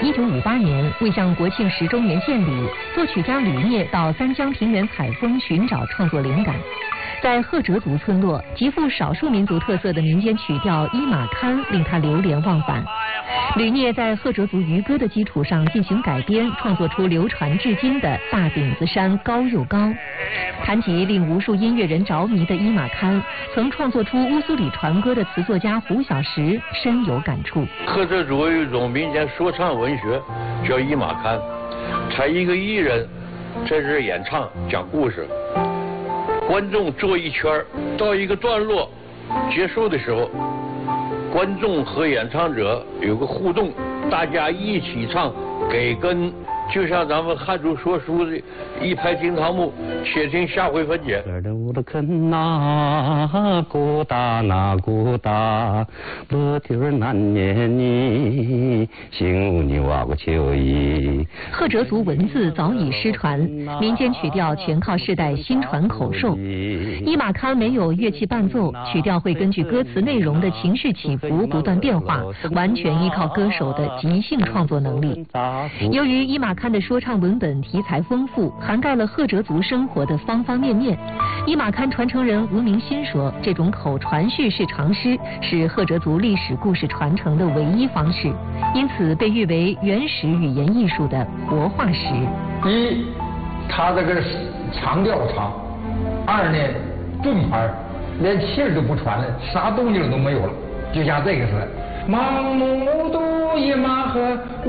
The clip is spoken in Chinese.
1958年，为向国庆10周年献礼，作曲家吕聂到三江平原采风寻找创作灵感。在赫哲族村落，极富少数民族特色的民间曲调《伊玛堪》令他流连忘返。吕聂在赫哲族渔歌的基础上进行改编，创作出流传至今的《大顶子山高又高》。谈及令无数音乐人着迷的《伊玛堪》，曾创作出乌苏里传歌的词作家胡小石深有感触。 赫哲族有一种民间说唱文学，叫伊玛堪，他一个艺人在这演唱讲故事，观众坐一圈，到一个段落结束的时候，观众和演唱者有个互动，大家一起唱，给跟，就像咱们汉族说书的一拍惊堂木，且听下回分解。 赫哲族文字早已失传，民间曲调全靠世代心传口授。伊玛堪没有乐器伴奏，曲调会根据歌词内容的情绪起伏不断变化，完全依靠歌手的即兴创作能力。由于伊玛堪的说唱文本题材丰富，涵盖了赫哲族生活的方方面面。伊玛堪传承人吴明新说，这种口传叙事长诗是赫哲族历史故事传承的唯一方式，因此被誉为原始语言艺术的活化石。 一，他这个长调长；二呢，重拍，连气儿都不传了，啥动静都没有了，就像这个似的。盲目都一马和